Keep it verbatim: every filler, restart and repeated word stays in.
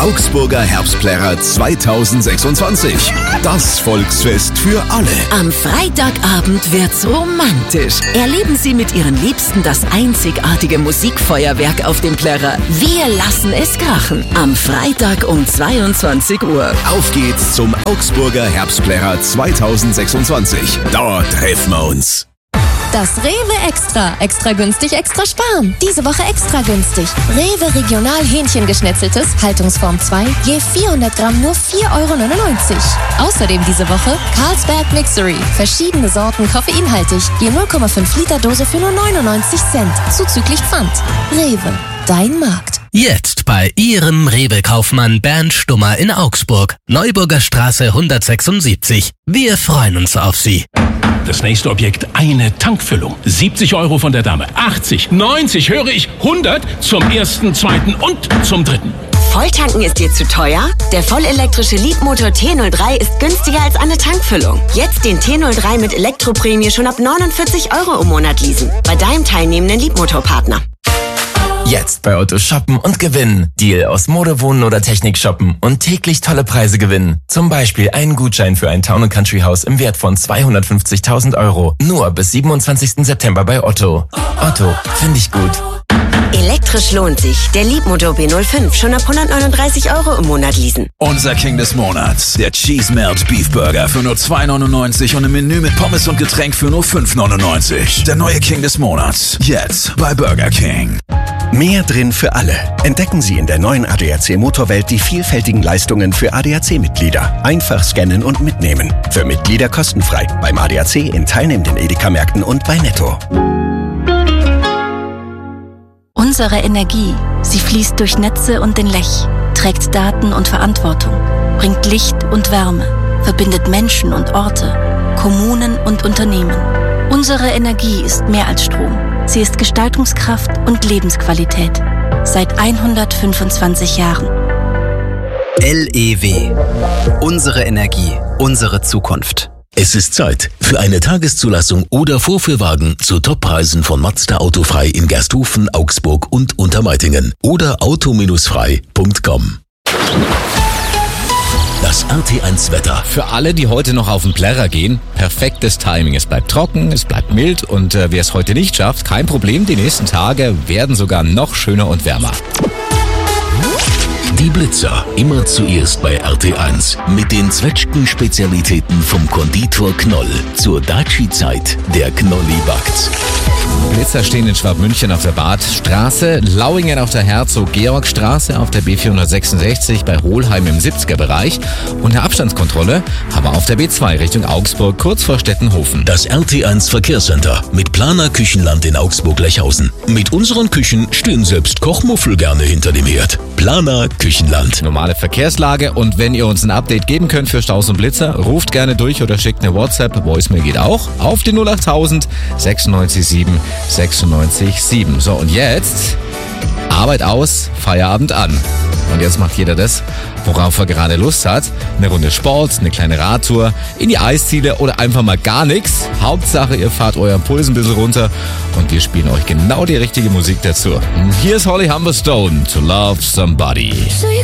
Augsburger Herbstplärrer zweitausendsechsundzwanzig. Das Volksfest für alle. Am Freitagabend wird's romantisch. Erleben Sie mit Ihren Liebsten das einzigartige Musikfeuerwerk auf dem Plärrer. Wir lassen es krachen. Am Freitag um zweiundzwanzig Uhr. Auf geht's zum Augsburger Herbstplärrer zweitausendsechsundzwanzig. Dort treffen wir uns. Das Rewe Extra. Extra günstig, extra sparen. Diese Woche extra günstig. Rewe Regional Hähnchengeschnetzeltes, Haltungsform zwei, je vierhundert Gramm nur vier Euro neunundneunzig. Außerdem diese Woche Carlsberg Mixery. Verschiedene Sorten koffeinhaltig, je null Komma fünf Liter Dose für nur neunundneunzig Cent. Zuzüglich Pfand. Rewe, dein Markt. Jetzt bei Ihrem Rewe-Kaufmann Bernd Stummer in Augsburg. Neuburger Straße hundertsechsundsiebzig. Wir freuen uns auf Sie. Das nächste Objekt, eine Tankfüllung. siebzig Euro von der Dame. achtzig, neunzig, höre ich, hundert zum ersten, zweiten und zum dritten. Volltanken ist dir zu teuer? Der vollelektrische Leapmotor T null drei ist günstiger als eine Tankfüllung. Jetzt den T null drei mit Elektroprämie schon ab neunundvierzig Euro im Monat leasen. Bei deinem teilnehmenden Leapmotor-Partner. Jetzt bei Otto shoppen und gewinnen. Deal aus Mode, Wohnen oder Technik shoppen und täglich tolle Preise gewinnen. Zum Beispiel einen Gutschein für ein Town and Country Haus im Wert von zweihundertfünfzigtausend Euro. Nur bis siebenundzwanzigsten September bei Otto. Otto, finde ich gut. Elektrisch lohnt sich. Der Leapmotor B null fünf schon ab hundertneununddreißig Euro im Monat leasen. Unser King des Monats, der Cheese Melt Beef Burger für nur zwei neunundneunzig und ein Menü mit Pommes und Getränk für nur fünf neunundneunzig. Der neue King des Monats, jetzt bei Burger King. Mehr drin für alle. Entdecken Sie in der neuen A D A C Motorwelt die vielfältigen Leistungen für A D A C-Mitglieder. Einfach scannen und mitnehmen. Für Mitglieder kostenfrei. Beim A D A C in teilnehmenden Edeka-Märkten und bei Netto. Unsere Energie, sie fließt durch Netze und den Lech, trägt Daten und Verantwortung, bringt Licht und Wärme, verbindet Menschen und Orte, Kommunen und Unternehmen. Unsere Energie ist mehr als Strom. Sie ist Gestaltungskraft und Lebensqualität. Seit hundertfünfundzwanzig Jahren. L E W. Unsere Energie, unsere Zukunft. Es ist Zeit für eine Tageszulassung oder Vorführwagen zu Toppreisen von Mazda Autofrei in Gersthofen, Augsburg und Untermeitingen oder auto frei punkt com. Das R T eins Wetter. Für alle, die heute noch auf den Plärrer gehen, perfektes Timing. Es bleibt trocken, es bleibt mild und äh, wer es heute nicht schafft, kein Problem. Die nächsten Tage werden sogar noch schöner und wärmer. Die Blitzer, immer zuerst bei R T eins. Mit den Zwetschgen-Spezialitäten vom Konditor Knoll. Zur Daci-Zeit, der Knolli backt. Blitzer stehen in Schwabmünchen auf der Badstraße, Lauingen auf der Herzog-Georg-Straße, auf der B vierhundertsechsundsechzig bei Hohlheim im siebziger Bereich und eine Abstandskontrolle haben wir auf der B zwei Richtung Augsburg, kurz vor Stettenhofen. Das R T eins Verkehrscenter mit Planer Küchenland in Augsburg-Lechhausen. Mit unseren Küchen stehen selbst Kochmuffel gerne hinter dem Herd. Planer Küchenland. Normale Verkehrslage und wenn ihr uns ein Update geben könnt für Staus und Blitzer, ruft gerne durch oder schickt eine WhatsApp, Voicemail geht auch, auf die null achttausend sechsundneunzig sieben sechsundneunzig sieben. So, und jetzt Arbeit aus, Feierabend an. Und jetzt macht jeder das, worauf er gerade Lust hat. Eine Runde Sport, eine kleine Radtour, in die Eisziele oder einfach mal gar nichts. Hauptsache, ihr fahrt euren Puls ein bisschen runter und wir spielen euch genau die richtige Musik dazu. Hier ist Holly Humberstone, To Love Somebody.